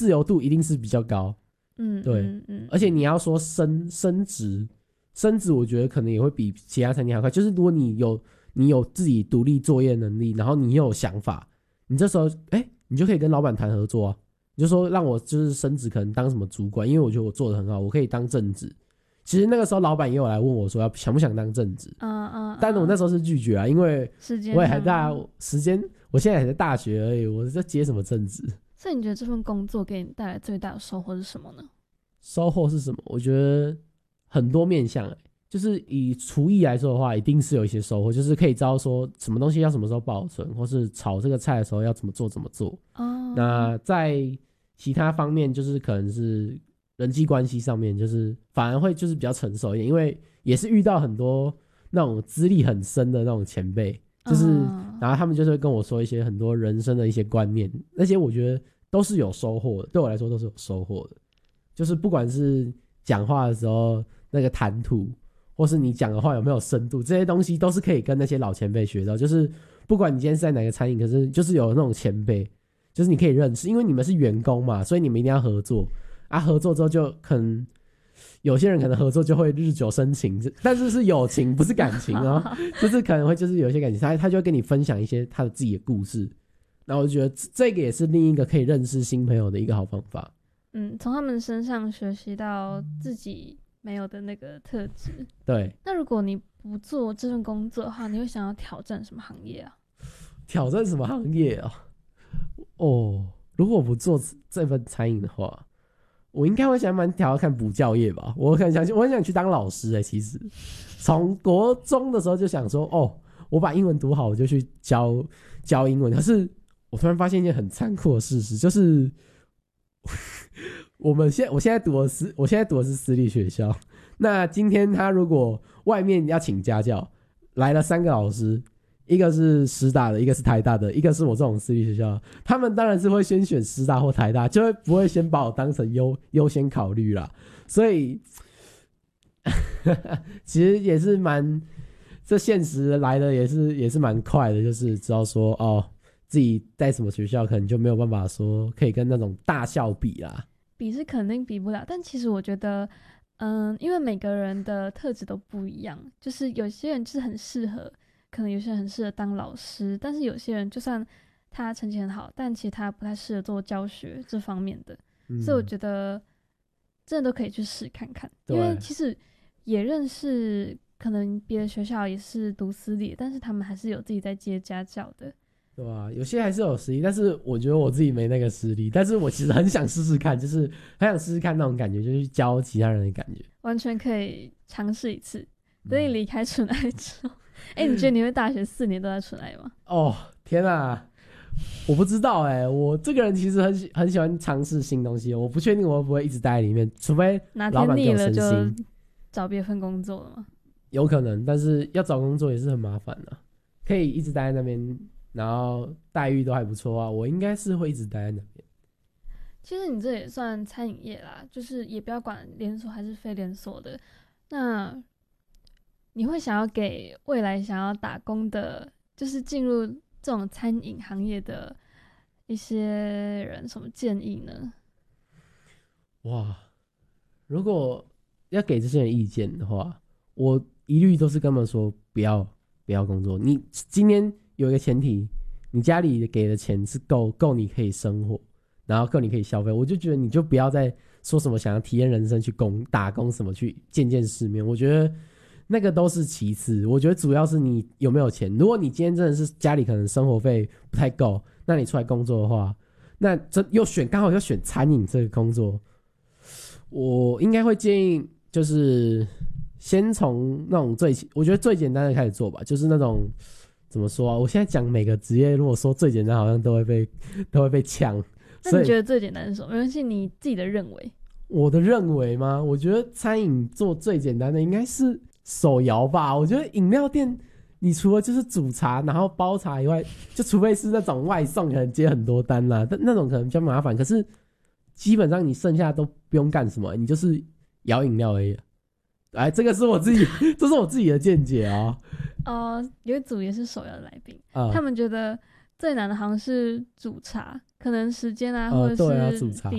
自由度一定是比较高。对，而且你要说升职，我觉得可能也会比其他餐厅还快。就是如果你有自己独立作业能力，然后你又有想法，你这时候你就可以跟老板谈合作啊。你就说让我就是升职，可能当什么主管，因为我觉得我做得很好，我可以当正职。其实那个时候老板也有来问我说想不想当正职，但我那时候是拒绝啊，因为我也还在时间，我现在还在大学而已，我在接什么正职？ 所以你觉得这份工作给你带来最大的收获是什么呢？ 收获是什么？我觉得很多面向就是以厨艺来说的话，一定是有一些收获，就是可以知道说什么东西要什么时候保存，或是炒这个菜的时候要怎么做。那在其他方面，就是可能是人际关系上面，就是反而会就是比较成熟一点，因为也是遇到很多那种资历很深的那种前辈，就是然后他们就是会跟我说一些很多人生的一些观念，那些我觉得都是有收获的，对我来说都是有收获的。就是不管是讲话的时候那个谈吐，或是你讲的话有没有深度，这些东西都是可以跟那些老前辈学到。就是不管你今天是在哪个餐饮，可是就是有那种前辈，就是你可以认识，因为你们是员工嘛，所以你们一定要合作啊。合作之后就可能有些人可能合作就会日久生情，但是是友情不是感情哦。就是可能会就是有一些感情，他就会跟你分享一些他的自己的故事，然后我觉得这个也是另一个可以认识新朋友的一个好方法。 从他们身上学习到自己没有的那个特质。 对。 那如果你不做这份工作的话，你会想要挑战什么行业啊？ 挑战什么行业啊？如果我不做这份餐饮的话，我应该会想蛮挑战看补教业吧。我很想去当老师其实从国中的时候就想说，我把英文读好，我就去教英文。可是我突然发现一件很残酷的事实，就是我现在读的是私立学校。那今天他如果外面要请家教，来了3个老师，一个是师大的，一个是台大的，一个是我这种私立学校，他们当然是会先选师大或台大，就会不会先把我当成优先考虑啦。所以其实也是这现实来的也是蛮快的，就是知道说自己在什么学校可能就没有办法说可以跟那种大校比啦。 比是肯定比不了，但其实我觉得因为每个人的特质都不一样，就是有些人就是很适合，可能有些人很适合当老师，但是有些人就算他成绩很好，但其实他不太适合做教学这方面的。所以我觉得真的都可以去试看看。因为其实也认识可能别的学校也是读私立，但是他们还是有自己在接家教的。 对啊，有些还是有实力，但是我觉得我自己没那个实力，但是我其实很想试试看，就是很想试试看那种感觉，就是教其他人的感觉， 完全可以尝试一次。等你离开纯爱之后，你觉得你会大学4年都在纯爱吗？ 天啊，我不知道我这个人其实很喜欢尝试新东西，我不确定我会不会一直待在里面，除非老板给我升薪。哪天腻了就找别份工作了吗？ 有可能，但是要找工作也是很麻烦的，可以一直待在那边，然后待遇都还不错啊，我应该是会一直待在那边。 其实你这也算餐饮业啦，就是也不要管连锁还是非连锁的。那你会想要给未来想要打工的，就是进入这种餐饮行业的一些人什么建议呢？ 哇，如果要给这些人意见的话，我一律都是跟他们说不要工作。你今天有一个前提，你家里给的钱是够你可以生活，然后够你可以消费，我就觉得你就不要再说什么想要体验人生去打工什么去见世面，我觉得那个都是其次。我觉得主要是你有没有钱。如果你今天真的是家里可能生活费不太够，那你出来工作的话，那刚好又选餐饮这个工作，我应该会建议就是先从那种我觉得最简单的开始做吧，就是那种怎么说啊？我现在讲每个职业，如果说最简单，好像都会被呛。 那你觉得最简单是什么？没关系，你自己的认为。 我的认为吗？我觉得餐饮做最简单的应该是手摇吧。我觉得饮料店，你除了就是煮茶然后包茶以外，就除非是那种外送，可能接很多单啦，但那种可能比较麻烦。可是基本上你剩下都不用干什么，你就是摇饮料而已。这个是我自己，这是我自己的见解哦。 有一组也是手摇的来宾，他们觉得最难的好像是煮茶，可能时间或者是比